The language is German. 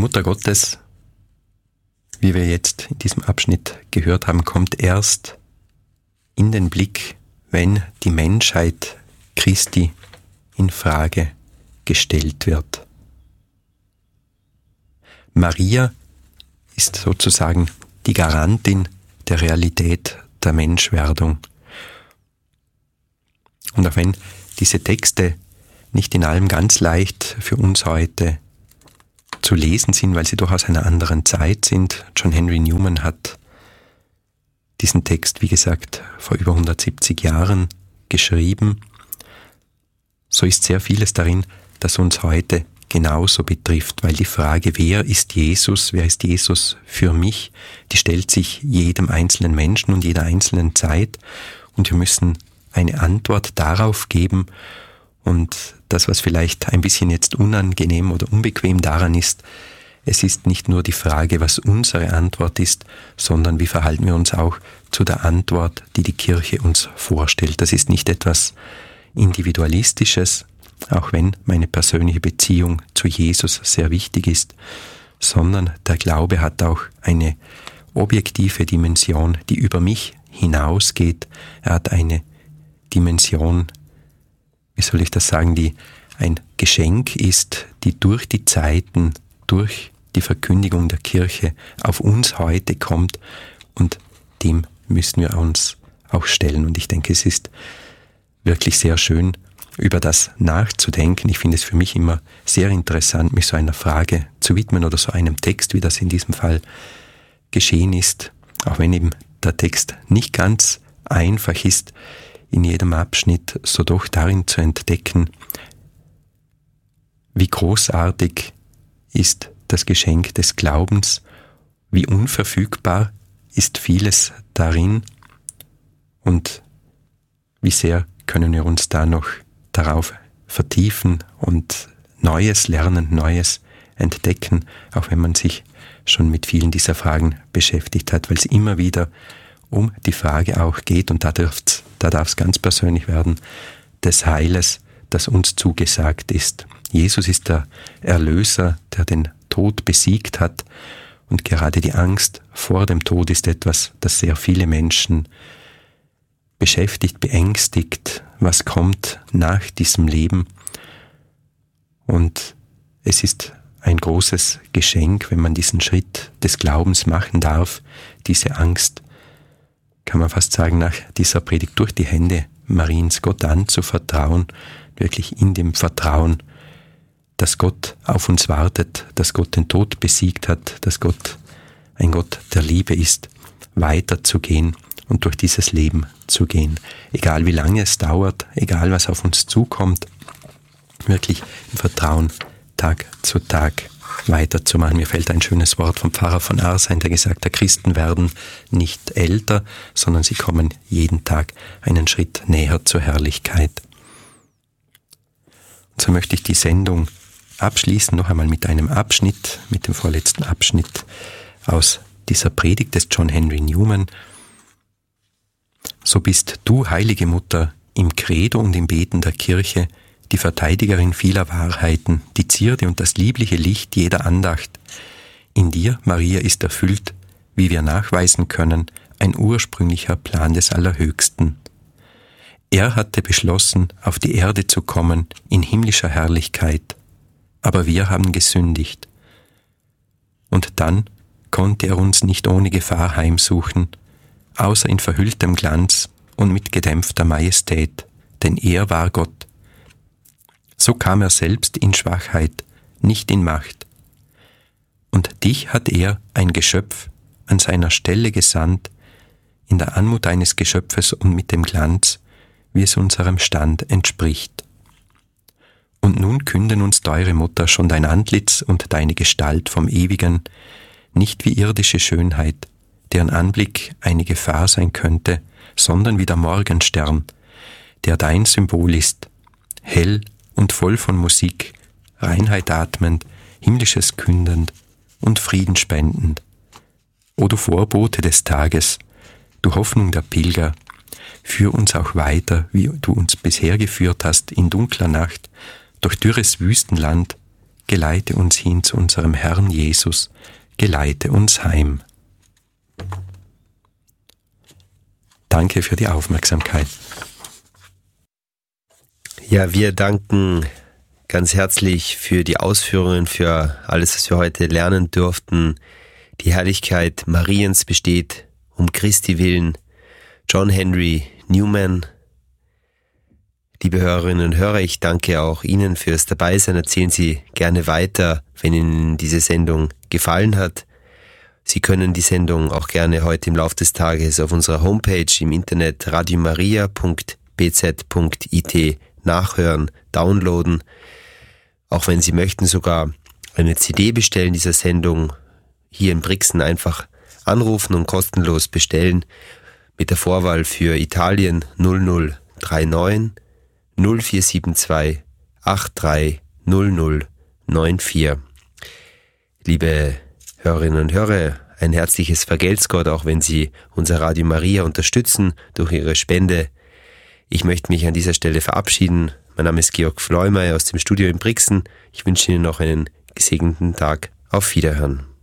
Mutter Gottes, wie wir jetzt in diesem Abschnitt gehört haben, kommt erst in den Blick, wenn die Menschheit Christi in Frage gestellt wird. Maria ist sozusagen die Garantin der Realität der Menschwerdung. Und auch wenn diese Texte nicht in allem ganz leicht für uns heute zu lesen sind, weil sie doch aus einer anderen Zeit sind. John Henry Newman hat diesen Text, wie gesagt, vor über 170 Jahren geschrieben. So ist sehr vieles darin, das uns heute genauso betrifft, weil die Frage, wer ist Jesus für mich, die stellt sich jedem einzelnen Menschen und jeder einzelnen Zeit, und wir müssen eine Antwort darauf geben. Und das, was vielleicht ein bisschen jetzt unangenehm oder unbequem daran ist, es ist nicht nur die Frage, was unsere Antwort ist, sondern wie verhalten wir uns auch zu der Antwort, die die Kirche uns vorstellt. Das ist nicht etwas Individualistisches, auch wenn meine persönliche Beziehung zu Jesus sehr wichtig ist, sondern der Glaube hat auch eine objektive Dimension, die über mich hinausgeht. Er hat eine Dimension, wie soll ich das sagen, die ein Geschenk ist, die durch die Zeiten, durch die Verkündigung der Kirche auf uns heute kommt, und dem müssen wir uns auch stellen. Und ich denke, es ist wirklich sehr schön, über das nachzudenken. Ich finde es für mich immer sehr interessant, mich so einer Frage zu widmen oder so einem Text, wie das in diesem Fall geschehen ist, auch wenn eben der Text nicht ganz einfach ist, in jedem Abschnitt, so doch darin zu entdecken, wie großartig ist das Geschenk des Glaubens, wie unverfügbar ist vieles darin und wie sehr können wir uns da noch darauf vertiefen und Neues lernen, Neues entdecken, auch wenn man sich schon mit vielen dieser Fragen beschäftigt hat, weil es immer wieder um die Frage auch geht, und da darf es ganz persönlich werden, des Heiles, das uns zugesagt ist. Jesus ist der Erlöser, der den Tod besiegt hat, und gerade die Angst vor dem Tod ist etwas, das sehr viele Menschen beschäftigt, beängstigt. Was kommt nach diesem Leben? Und es ist ein großes Geschenk, wenn man diesen Schritt des Glaubens machen darf, diese Angst, kann man fast sagen, nach dieser Predigt durch die Hände Mariens Gott anzuvertrauen, wirklich in dem Vertrauen, dass Gott auf uns wartet, dass Gott den Tod besiegt hat, dass Gott ein Gott der Liebe ist, weiterzugehen und durch dieses Leben zu gehen. Egal wie lange es dauert, egal was auf uns zukommt, wirklich im Vertrauen Tag zu Tag weiterzumachen. Mir fällt ein schönes Wort vom Pfarrer von Ars ein, der gesagt hat, Christen werden nicht älter, sondern sie kommen jeden Tag einen Schritt näher zur Herrlichkeit. Und so möchte ich die Sendung abschließen, noch einmal mit einem Abschnitt, mit dem vorletzten Abschnitt aus dieser Predigt des John Henry Newman. So bist du, heilige Mutter, im Credo und im Beten der Kirche die Verteidigerin vieler Wahrheiten, die Zierde und das liebliche Licht jeder Andacht. In dir, Maria, ist erfüllt, wie wir nachweisen können, ein ursprünglicher Plan des Allerhöchsten. Er hatte beschlossen, auf die Erde zu kommen in himmlischer Herrlichkeit, aber wir haben gesündigt. Und dann konnte er uns nicht ohne Gefahr heimsuchen, außer in verhülltem Glanz und mit gedämpfter Majestät, denn er war Gott. So kam er selbst in Schwachheit, nicht in Macht. Und dich hat er, ein Geschöpf, an seiner Stelle gesandt, in der Anmut eines Geschöpfes und mit dem Glanz, wie es unserem Stand entspricht. Und nun künden uns, teure Mutter, schon dein Antlitz und deine Gestalt vom Ewigen, nicht wie irdische Schönheit, deren Anblick eine Gefahr sein könnte, sondern wie der Morgenstern, der dein Symbol ist, hell und voll von Musik, Reinheit atmend, Himmlisches kündend und Frieden spendend. O du Vorbote des Tages, du Hoffnung der Pilger, führ uns auch weiter, wie du uns bisher geführt hast, in dunkler Nacht, durch dürres Wüstenland, geleite uns hin zu unserem Herrn Jesus, geleite uns heim. Danke für die Aufmerksamkeit. Ja, wir danken ganz herzlich für die Ausführungen, für alles, was wir heute lernen durften. Die Herrlichkeit Mariens besteht um Christi willen. John Henry Newman. Liebe Hörerinnen und Hörer, ich danke auch Ihnen fürs Dabeisein. Erzählen Sie gerne weiter, wenn Ihnen diese Sendung gefallen hat. Sie können die Sendung auch gerne heute im Laufe des Tages auf unserer Homepage im Internet radiomaria.bz.it nachhören, downloaden. Auch wenn Sie möchten, sogar eine CD bestellen dieser Sendung, hier in Brixen einfach anrufen und kostenlos bestellen mit der Vorwahl für Italien 0039 0472 830094. Liebe Hörerinnen und Hörer, ein herzliches Vergelt's Gott, auch wenn Sie unser Radio Maria unterstützen durch Ihre Spende. Ich möchte mich an dieser Stelle verabschieden. Mein Name ist Georg Fleumeier aus dem Studio in Brixen. Ich wünsche Ihnen noch einen gesegneten Tag. Auf Wiederhören.